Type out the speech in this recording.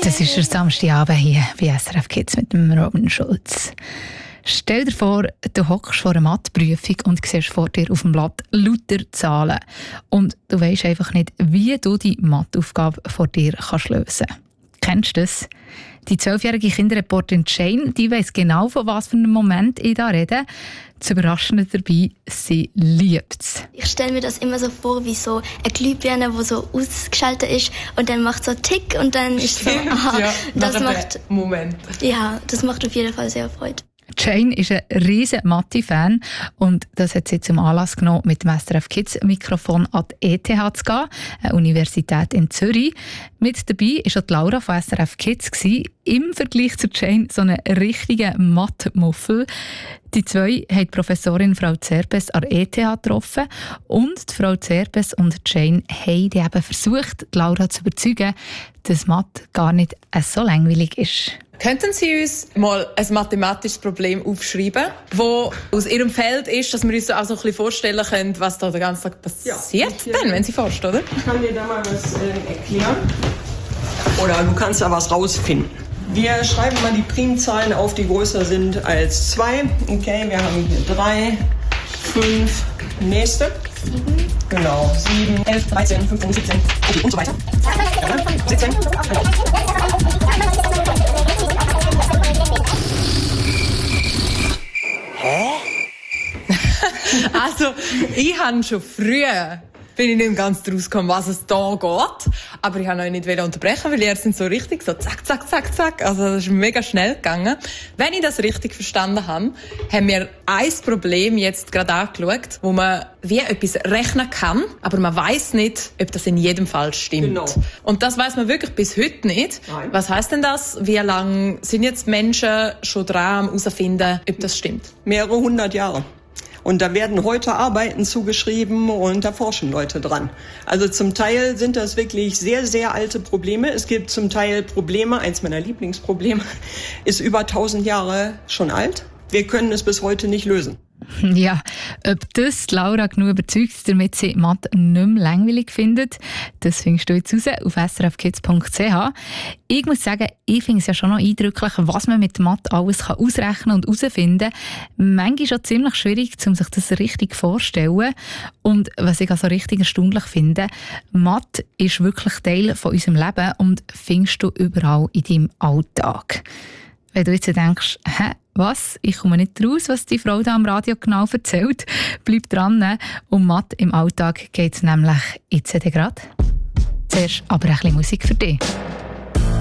Das ist der Samstagabend hier bei SRF Kids mit dem Robin Schulz. Stell dir vor, du hockst vor einer Matheprüfung und siehst vor dir auf dem Blatt lauter Zahlen. Und du weisst einfach nicht, wie du die Matheaufgabe vor dir kannst lösen. Kennst du das? Die 12-jährige Kinderreporterin Jane, die weiss genau, von was für einem Moment ich da rede. Das Überraschende dabei, sie liebt es. Ich stelle mir das immer so vor, wie so eine Glühbirne, die so ausgeschaltet ist und dann macht so Tick und dann ist so, aha, ja, das macht, Moment. ja, das macht auf jeden Fall sehr Freude. Jane ist ein riesen Mathe-Fan und das hat sie zum Anlass genommen, mit dem SRF Kids Mikrofon an die ETH zu gehen, eine Universität in Zürich. Mit dabei war auch Laura von SRF Kids. Im Vergleich zu Jane so einen richtigen Mathe-Muffel. Die zwei haben die Professorin Frau Zerpes an der ETH getroffen und die Frau Zerpes und Jane haben die eben versucht, Laura zu überzeugen, dass Mathe gar nicht so langweilig ist. Könnten Sie uns mal ein mathematisches Problem aufschreiben, das aus Ihrem Feld ist, dass wir uns auch so ein bisschen vorstellen können, was da den ganzen Tag passiert, wenn Sie forschen, oder? Ich kann dir da mal was erklären. Oder du kannst da was rausfinden. Wir schreiben mal die Primzahlen auf, die größer sind als 2. Okay, wir haben hier 3, 5, nächste. 7. Genau, 7, 11, 13, 15, 17 okay, und so weiter. 17. Also, ich habe schon früher bin ich nicht ganz draus gekommen, was es da geht. Aber ich wollte euch nicht unterbrechen, weil ihr sind so richtig so zack, zack, zack, zack. Also das ist mega schnell gegangen. Wenn ich das richtig verstanden habe, haben wir ein Problem jetzt gerade angeschaut, wo man wie etwas rechnen kann, aber man weiss nicht, ob das in jedem Fall stimmt. Genau. Und das weiss man wirklich bis heute nicht. Nein. Was heisst denn das? Wie lange sind jetzt Menschen schon dran, herauszufinden, ob das stimmt? Mehrere 100 Jahre. Und da werden heute Arbeiten zugeschrieben und da forschen Leute dran. Also zum Teil sind das wirklich sehr, sehr alte Probleme. Es gibt zum Teil Probleme, eins meiner Lieblingsprobleme, ist über 1000 Jahre schon alt. Wir können es bis heute nicht lösen. Ja, ob das Laura genug überzeugt, damit sie Mathe nicht mehr langweilig findet, das findest du jetzt raus auf srfkids.ch. Ich muss sagen, ich finde es ja schon noch eindrücklich, was man mit Mathe alles ausrechnen und herausfinden kann. Manchmal ist es ziemlich schwierig, um sich das richtig vorzustellen. Und was ich also richtig erstaunlich finde, Mathe ist wirklich Teil von unserem Leben und findest du überall in deinem Alltag. Wenn du jetzt denkst, was? Ich komme nicht raus, was die Frau da am Radio genau erzählt. Bleib dran. Um Mathe im Alltag geht es nämlich jetzt gerade. Zuerst aber ein bisschen Musik für dich.